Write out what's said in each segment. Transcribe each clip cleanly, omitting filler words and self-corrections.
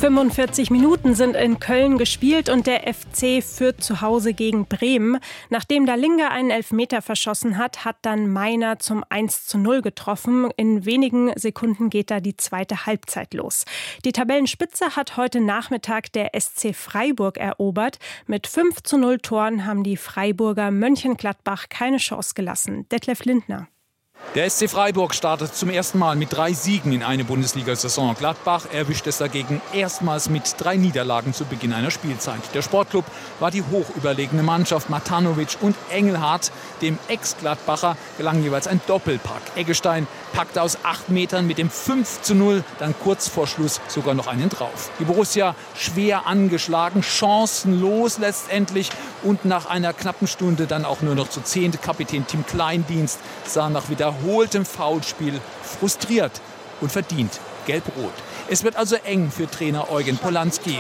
45 Minuten sind in Köln gespielt und der FC führt zu Hause gegen Bremen. Nachdem Dalinga einen Elfmeter verschossen hat, hat dann Meiner zum 1:0 getroffen. In wenigen Sekunden geht da die zweite Halbzeit los. Die Tabellenspitze hat heute Nachmittag der SC Freiburg erobert. Mit 5:0 Toren haben die Freiburger Mönchengladbach keine Chance gelassen. Detlef Lindner. Der SC Freiburg startet zum ersten Mal mit 3 Siegen in eine Bundesliga-Saison. Gladbach erwischt es dagegen erstmals mit 3 Niederlagen zu Beginn einer Spielzeit. Der Sportclub war die hochüberlegene Mannschaft. Matanovic und Engelhardt, dem Ex-Gladbacher, gelang jeweils ein Doppelpack. Eggestein packte aus 8 Metern mit dem 5:0 dann kurz vor Schluss sogar noch einen drauf. Die Borussia schwer angeschlagen, chancenlos letztendlich und nach einer knappen Stunde dann auch nur noch zu 10. Kapitän Tim Kleindienst sah nach wiederholtem Foulspiel frustriert und verdient gelb-rot. Es wird also eng für Trainer Eugen Polanski.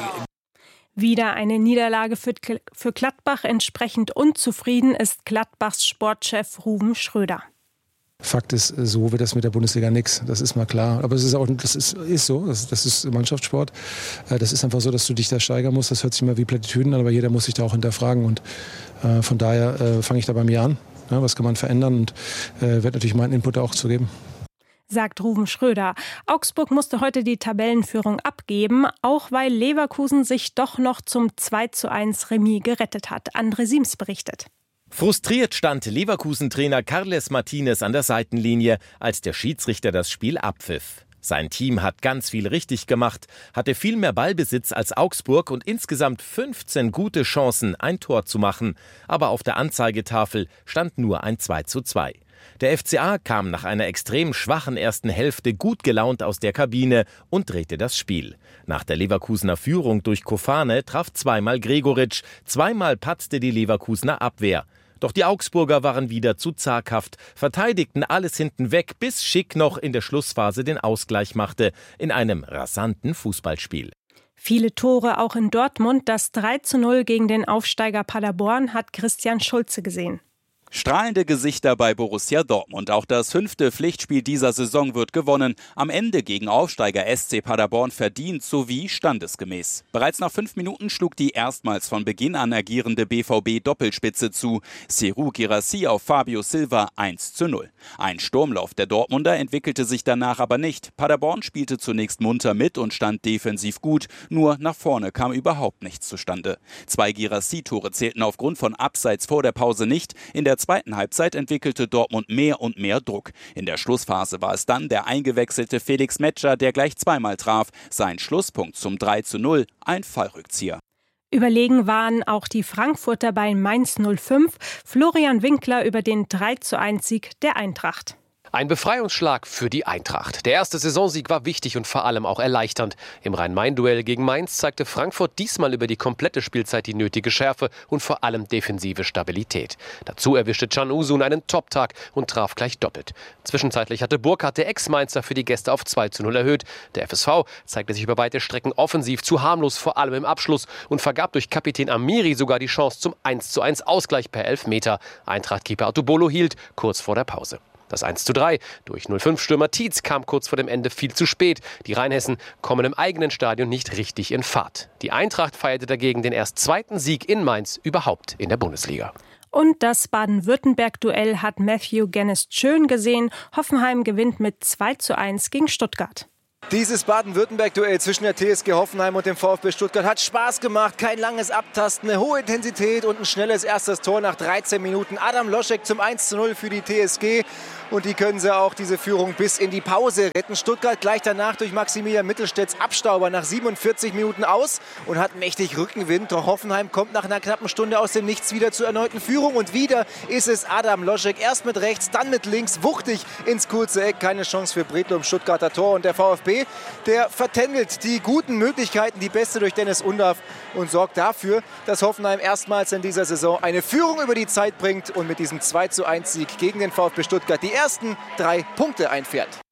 Wieder eine Niederlage für Gladbach. Entsprechend unzufrieden ist Gladbachs Sportchef Ruven Schröder. Fakt ist, so wird das mit der Bundesliga nichts. Das ist mal klar. Aber es ist auch, das ist so. Das ist Mannschaftssport. Das ist einfach so, dass du dich da steigern musst. Das hört sich immer wie Plattitüden an, aber jeder muss sich da auch hinterfragen. Und von daher fange ich da bei mir an. Ja, was kann man verändern? Und werde natürlich meinen Input auch zu geben. Sagt Ruven Schröder. Augsburg musste heute die Tabellenführung abgeben, auch weil Leverkusen sich doch noch zum 2:1 Remis gerettet hat. André Siems berichtet. Frustriert stand Leverkusen-Trainer Carles Martinez an der Seitenlinie, als der Schiedsrichter das Spiel abpfiff. Sein Team hat ganz viel richtig gemacht, hatte viel mehr Ballbesitz als Augsburg und insgesamt 15 gute Chancen, ein Tor zu machen. Aber auf der Anzeigetafel stand nur ein 2:2. Der FCA kam nach einer extrem schwachen ersten Hälfte gut gelaunt aus der Kabine und drehte das Spiel. Nach der Leverkusener Führung durch Kofane traf zweimal Gregoritsch, zweimal patzte die Leverkusener Abwehr. Doch die Augsburger waren wieder zu zaghaft, verteidigten alles hinten weg, bis Schick noch in der Schlussphase den Ausgleich machte, in einem rasanten Fußballspiel. Viele Tore auch in Dortmund. Das 3:0 gegen den Aufsteiger Paderborn hat Christian Schulze gesehen. Strahlende Gesichter bei Borussia Dortmund. Auch das 5. Pflichtspiel dieser Saison wird gewonnen. Am Ende gegen Aufsteiger SC Paderborn verdient sowie standesgemäß. Bereits nach 5 Minuten schlug die erstmals von Beginn an agierende BVB-Doppelspitze zu. Serhou Guirassy auf Fabio Silva 1:0. Ein Sturmlauf der Dortmunder entwickelte sich danach aber nicht. Paderborn spielte zunächst munter mit und stand defensiv gut. Nur nach vorne kam überhaupt nichts zustande. 2 Guirassy-Tore zählten aufgrund von Abseits vor der Pause nicht. In der zweiten Halbzeit entwickelte Dortmund mehr und mehr Druck. In der Schlussphase war es dann der eingewechselte Felix Metscher, der gleich zweimal traf. Sein Schlusspunkt zum 3:0, ein Fallrückzieher. Überlegen waren auch die Frankfurter bei Mainz 05. Florian Winkler über den 3:1-Sieg der Eintracht. Ein Befreiungsschlag für die Eintracht. Der erste Saisonsieg war wichtig und vor allem auch erleichternd. Im Rhein-Main-Duell gegen Mainz zeigte Frankfurt diesmal über die komplette Spielzeit die nötige Schärfe und vor allem defensive Stabilität. Dazu erwischte Can Uzun einen Top-Tag und traf gleich doppelt. Zwischenzeitlich hatte Burkhardt, der Ex-Mainzer, für die Gäste auf 2:0 erhöht. Der FSV zeigte sich über weite Strecken offensiv zu harmlos, vor allem im Abschluss, und vergab durch Kapitän Amiri sogar die Chance zum 1:1 Ausgleich per Elfmeter. Eintracht-Keeper Artubolo hielt kurz vor der Pause. Das 1:3 durch 05-Stürmer Tietz kam kurz vor dem Ende viel zu spät. Die Rheinhessen kommen im eigenen Stadion nicht richtig in Fahrt. Die Eintracht feierte dagegen den erst zweiten Sieg in Mainz überhaupt in der Bundesliga. Und das Baden-Württemberg-Duell hat Matthew Genest schön gesehen. Hoffenheim gewinnt mit 2:1 gegen Stuttgart. Dieses Baden-Württemberg-Duell zwischen der TSG Hoffenheim und dem VfB Stuttgart hat Spaß gemacht. Kein langes Abtasten, eine hohe Intensität und ein schnelles erstes Tor nach 13 Minuten. Adam Loschek zum 1:0 für die TSG. Und die können sie auch diese Führung bis in die Pause retten. Stuttgart gleich danach durch Maximilian Mittelstädts Abstauber nach 47 Minuten aus und hat mächtig Rückenwind. Doch Hoffenheim kommt nach einer knappen Stunde aus dem Nichts wieder zur erneuten Führung. Und wieder ist es Adam Loschek. Erst mit rechts, dann mit links. Wuchtig ins kurze Eck. Keine Chance für Bredlo im Stuttgarter Tor. Und der VfB, der vertändelt die guten Möglichkeiten. Die beste durch Dennis Undaff und sorgt dafür, dass Hoffenheim erstmals in dieser Saison eine Führung über die Zeit bringt und mit diesem 2:1 Sieg gegen den VfB Stuttgart die ersten 3 Punkte einfährt.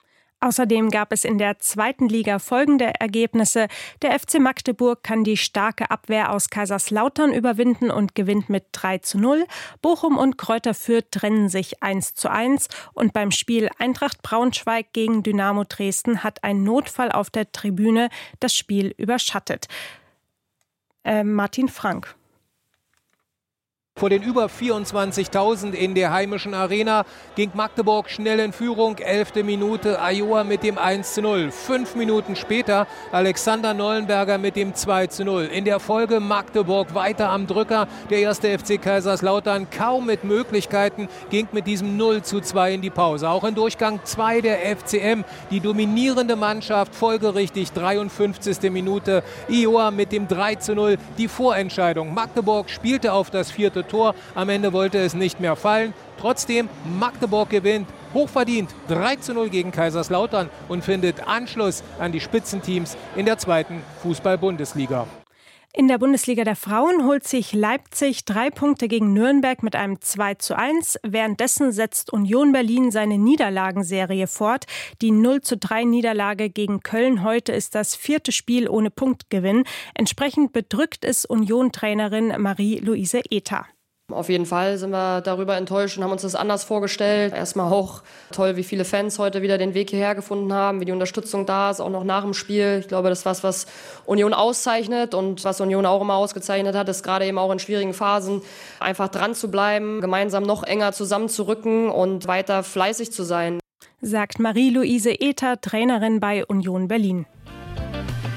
Außerdem gab es in der 2. Liga folgende Ergebnisse. Der FC Magdeburg kann die starke Abwehr aus Kaiserslautern überwinden und gewinnt mit 3:0. Bochum und Kräuter Fürth trennen sich 1:1. Und beim Spiel Eintracht Braunschweig gegen Dynamo Dresden hat ein Notfall auf der Tribüne das Spiel überschattet. Martin Frank. Vor den über 24.000 in der heimischen Arena ging Magdeburg schnell in Führung. 11. Minute Ayoa mit dem 1:0. 5 Minuten später Alexander Nollenberger mit dem 2:0. In der Folge Magdeburg weiter am Drücker. Der 1. FC Kaiserslautern kaum mit Möglichkeiten, ging mit diesem 0:2 in die Pause. Auch in Durchgang 2 der FCM, die dominierende Mannschaft, folgerichtig 53. Minute. Ayoa mit dem 3:0. Die Vorentscheidung. Magdeburg spielte auf das 4. Tor. Am Ende wollte es nicht mehr fallen. Trotzdem, Magdeburg gewinnt hochverdient 3:0 gegen Kaiserslautern und findet Anschluss an die Spitzenteams in der 2. Fußball-Bundesliga. In der Bundesliga der Frauen holt sich Leipzig 3 Punkte gegen Nürnberg mit einem 2:1. Währenddessen setzt Union Berlin seine Niederlagenserie fort. Die 0:3 Niederlage gegen Köln heute ist das 4. Spiel ohne Punktgewinn. Entsprechend bedrückt ist Union-Trainerin Marie-Louise Ether. Auf jeden Fall sind wir darüber enttäuscht und haben uns das anders vorgestellt. Erstmal auch toll, wie viele Fans heute wieder den Weg hierher gefunden haben, wie die Unterstützung da ist, auch noch nach dem Spiel. Ich glaube, das ist was Union auszeichnet und was Union auch immer ausgezeichnet hat, ist gerade eben auch in schwierigen Phasen einfach dran zu bleiben, gemeinsam noch enger zusammenzurücken und weiter fleißig zu sein. Sagt Marie-Louise Ether, Trainerin bei Union Berlin.